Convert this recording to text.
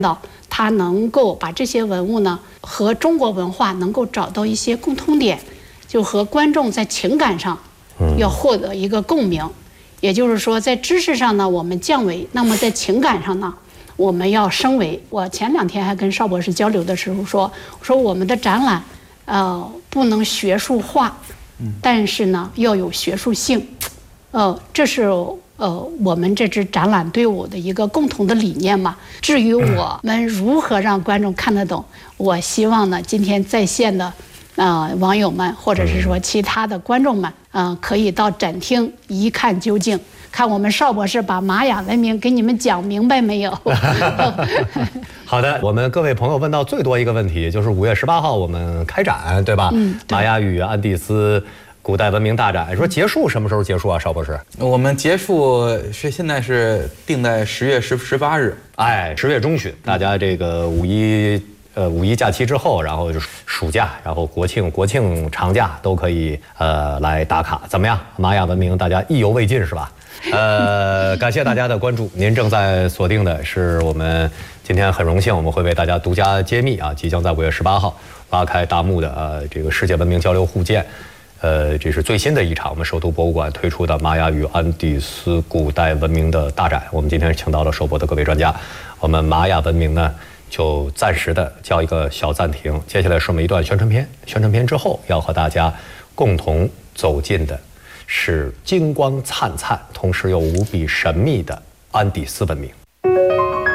到他能够把这些文物呢和中国文化能够找到一些共通点，就和观众在情感上要获得一个共鸣。也就是说，在知识上呢我们降维，那么在情感上呢我们要升维。我前2天还跟邵博士交流的时候说，我说我们的展览不能学术化，但是呢要有学术性。这是我们这支展览队伍的一个共同的理念嘛。至于我们如何让观众看得懂，我希望呢今天在线的网友们，或者是说其他的观众们，可以到展厅一看究竟，看我们邵博士把玛雅文明给你们讲明白没有。 好的，我们各位朋友问到最多一个问题，就是5月18号我们开展，对吧？对，玛雅与安第斯古代文明大展，说结束什么时候结束啊，邵博士？ 我们结束现在是定在10月18日， 哎，10月中旬，大家这个五一假期之后，然后就是暑假，然后国庆长假都可以来打卡，怎么样？玛雅文明大家意犹未尽是吧？感谢大家的关注。您正在锁定的是我们今天很荣幸，我们会为大家独家揭秘即将在5月18号拉开大幕的这个世界文明交流互鉴。这是最新的一场我们首都博物馆推出的玛雅与安第斯古代文明的大展。我们今天请到了首博的各位专家，我们玛雅文明呢就暂时的叫一个小暂停，接下来是我们一段宣传片。宣传片之后，要和大家共同走进的是金光灿灿，同时又无比神秘的安第斯文明。